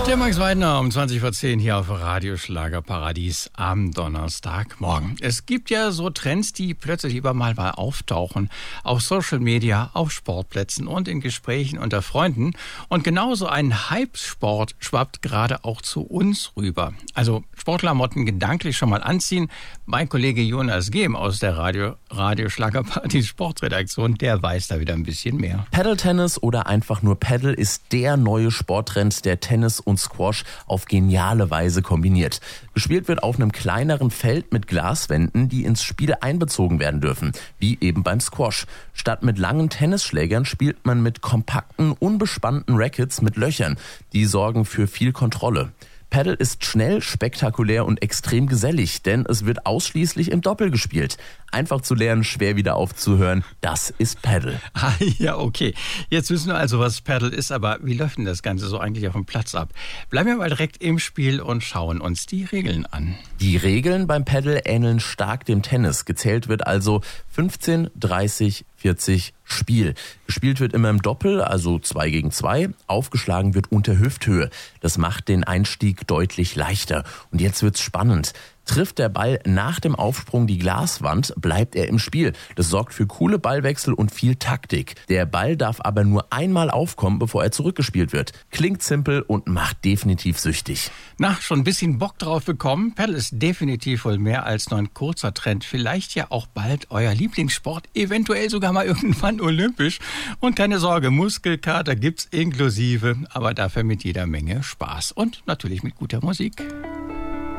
Der Max Weidner um 20:10 hier auf Radio Schlagerparadies am Donnerstagmorgen. Es gibt ja so Trends, die plötzlich überall mal auftauchen. Auf Social Media, auf Sportplätzen und in Gesprächen unter Freunden. Und genauso ein Hype-Sport schwappt gerade auch zu uns rüber. Also Sportklamotten gedanklich schon mal anziehen. Mein Kollege Jonas Gehm aus der Radio Schlagerparadies Sportredaktion, der weiß da wieder ein bisschen mehr. Paddle-Tennis oder einfach nur Paddle ist der neue Sporttrend, der Tennis und Squash auf geniale Weise kombiniert. Gespielt wird auf einem kleineren Feld mit Glaswänden, die ins Spiel einbezogen werden dürfen, wie eben beim Squash. Statt mit langen Tennisschlägern spielt man mit kompakten, unbespannten Rackets mit Löchern. Die sorgen für viel Kontrolle. Paddle ist schnell, spektakulär und extrem gesellig, denn es wird ausschließlich im Doppel gespielt. Einfach zu lernen, schwer wieder aufzuhören, das ist Paddle. Ah ja, okay. Jetzt wissen wir also, was Paddle ist, aber wie läuft denn das Ganze so eigentlich auf dem Platz ab? Bleiben wir mal direkt im Spiel und schauen uns die Regeln an. Die Regeln beim Paddle ähneln stark dem Tennis. Gezählt wird also 15, 30, 40 Spiel. Gespielt wird immer im Doppel, also 2 gegen 2. Aufgeschlagen wird unter Hüfthöhe. Das macht den Einstieg deutlich leichter. Und jetzt wird's spannend. Trifft der Ball nach dem Aufsprung die Glaswand, bleibt er im Spiel. Das sorgt für coole Ballwechsel und viel Taktik. Der Ball darf aber nur einmal aufkommen, bevor er zurückgespielt wird. Klingt simpel und macht definitiv süchtig. Na, schon ein bisschen Bock drauf bekommen? Paddle ist definitiv wohl mehr als nur ein kurzer Trend. Vielleicht ja auch bald euer Lieblingssport, eventuell sogar mal irgendwann olympisch. Und keine Sorge, Muskelkater gibt's inklusive, aber dafür mit jeder Menge Spaß und natürlich mit guter Musik.